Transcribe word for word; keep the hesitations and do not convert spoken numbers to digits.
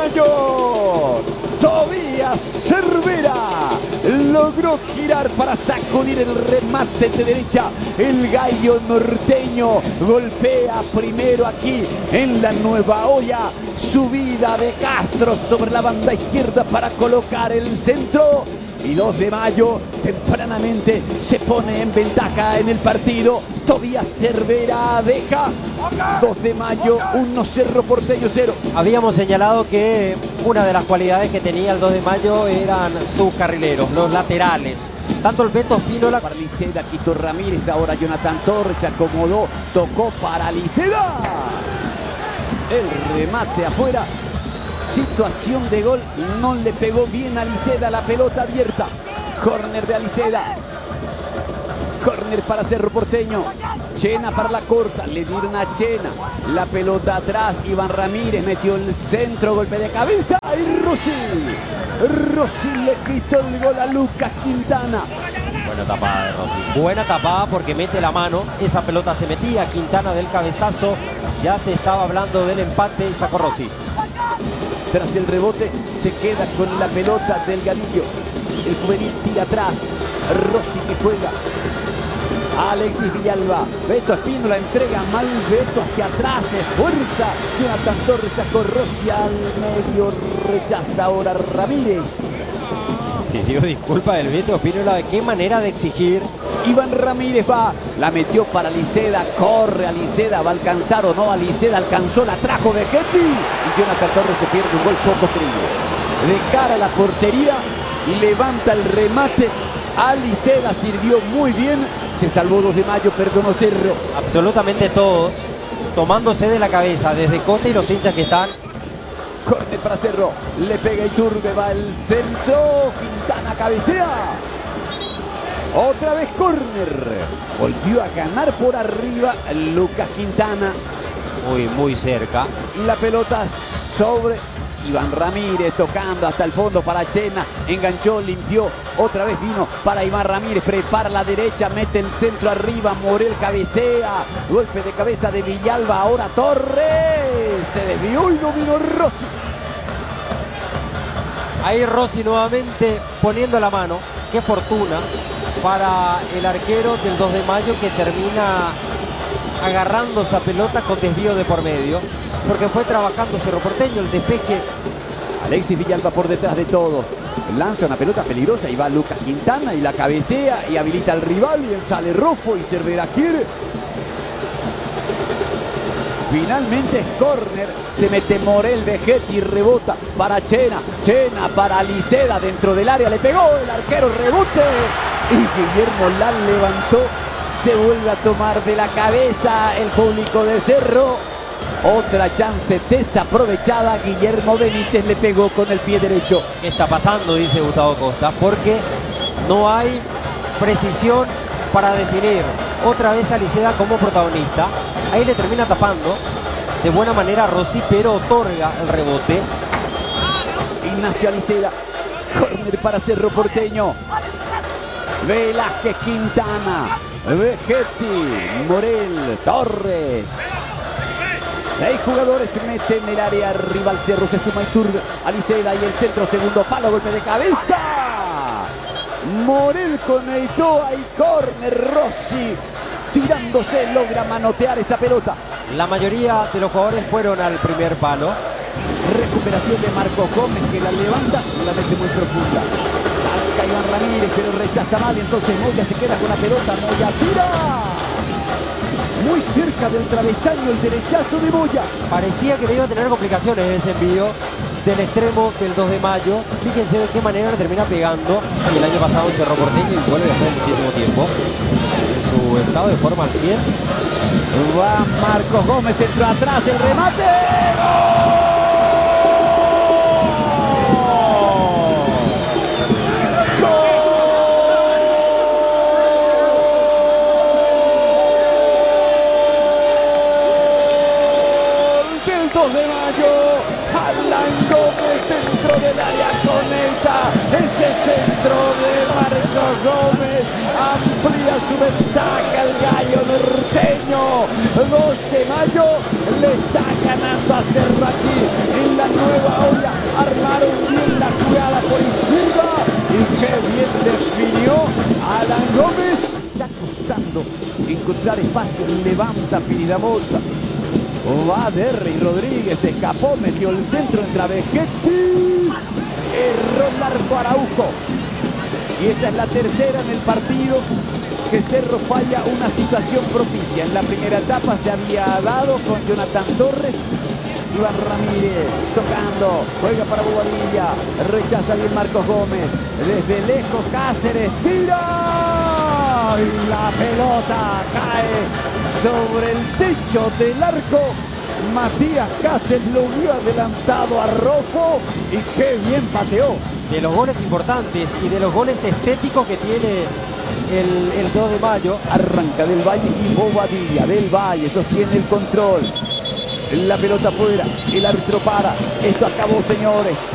Mayo. Tobías Cervera logró girar para sacudir el remate de derecha. El gallo norteño golpea primero aquí en la Nueva Olla. Subida de Castro sobre la banda izquierda para colocar el centro. Y dos de mayo tempranamente se pone en ventaja en el partido. Tobías Cervera deja. dos de mayo, uno Cerro Porteño cero. Habíamos señalado que una de las cualidades que tenía el dos de mayo eran sus carrileros, los laterales. Tanto el Beto Espínola. Para Liceda, Quito Ramírez, ahora Jonathan Torres se acomodó, tocó para Liceda. El remate afuera. Situación de gol, no le pegó bien a Liceda, la pelota abierta. Córner de Liceda. Córner para Cerro Porteño. Chena para la corta, le dieron a Chena. La pelota atrás, Iván Ramírez metió el centro, golpe de cabeza. Y Rossi. Rossi le quitó el gol a Lucas Quintana. Buena tapada de Rossi. Buena tapada porque mete la mano. Esa pelota se metía. Quintana del cabezazo. Ya se estaba hablando del empate y sacó Rossi. Tras el rebote se queda con la pelota del Gadillo. El juvenil tira atrás. Rossi que juega. Alexis Villalba. Beto Espínola entrega mal. Beto hacia atrás. Se esfuerza. Jonathan Torres sacó Rossi al medio. Rechaza ahora Ramírez. Pidió disculpas del Beto Espínola. ¿De qué manera de exigir? Iván Ramírez va, la metió para Liceda, corre a Liceda, va a alcanzar o no a Liceda, alcanzó, la trajo Vegetti y Jonathan Torres se pierde un gol poco creíble. De cara a la portería, levanta el remate, a Liceda sirvió muy bien, se salvó dos de mayo, perdonó Cerro. Absolutamente todos tomándose de la cabeza, desde Cote y los hinchas que están. Córner para Cerro, le pega Iturbe, va el centro, Quintana cabecea. Otra vez córner. Volvió a ganar por arriba Lucas Quintana. Muy, muy cerca. La pelota sobre Iván Ramírez tocando hasta el fondo para Chena. Enganchó, limpió. Otra vez vino para Iván Ramírez. Prepara la derecha, mete el centro arriba. Morel cabecea. Golpe de cabeza de Villalba. Ahora Torres. Se desvió y dominó Rossi. Ahí Rossi nuevamente poniendo la mano. Qué fortuna para el arquero del dos de mayo que termina agarrando esa pelota con desvío de por medio, porque fue trabajando Cerro Porteño el despeje. Alexis Villalba por detrás de todo, lanza una pelota peligrosa y va Lucas Quintana y la cabecea y habilita al rival y sale Rofo y Cervera quiere. Finalmente es córner, se mete Morel, Vegetti y rebota para Chena, Chena para Liceda dentro del área, le pegó el arquero, rebote y Guillermo la levantó, se vuelve a tomar de la cabeza el público de Cerro. Otra chance desaprovechada, Guillermo Benítez le pegó con el pie derecho. ¿Qué está pasando? Dice Gustavo Costa, porque no hay precisión para definir otra vez a Liceda como protagonista. Ahí le termina tapando de buena manera a Rossi, pero otorga el rebote. Ignacio Liceda, córner para Cerro Porteño. Velázquez, Quintana, Vegetti, Morel, Torres. Seis jugadores se meten en el área rival. Cerro se suma Iturbe, Liceda y el centro, segundo palo, golpe de cabeza. Morel conectó ahí, córner, Rossi tirándose, logra manotear esa pelota. La mayoría de los jugadores fueron al primer palo. Recuperación de Marcos Gómez que la levanta y la mete muy profunda. Saca Iván Ramírez pero rechaza mal, entonces Moya se queda con la pelota, Moya tira. Muy cerca del travesaño el derechazo de Moya. Parecía que le iba a tener complicaciones ese envío del extremo del dos de mayo. Fíjense de qué manera le termina pegando. Y el año pasado en Cerro Porteño y vuelve después de muchísimo tiempo en su estado de forma al cien. Va Marcos Gómez, entra atrás, el remate. ¡Gol! dos de mayo, Alan Gómez dentro del área conecta, ese centro de Marcos Gómez amplía su ventaja al gallo norteño. Dos de mayo le está ganando a Cerro aquí en la Nueva Olla. buscando encontrar espacio, levanta Piridamota. Va Derry Rodríguez, escapó, metió el centro en Vegetti. Erró el arco Araujo. Y esta es la tercera en el partido que Cerro falla una situación propicia. En la primera etapa se había dado con Jonathan Torres. Iván Ramírez tocando, juega para Bobadilla, rechaza bien Marcos Gómez, desde lejos Cáceres, tira y la pelota cae sobre el techo del arco. Matías Cáceres lo vio adelantado a Rojo y qué bien pateó. De los goles importantes y de los goles estéticos que tiene el, el dos de mayo. Arranca Del Valle y Bobadilla, Del Valle sostiene el control. La pelota afuera, el árbitro para. Esto acabó, señores.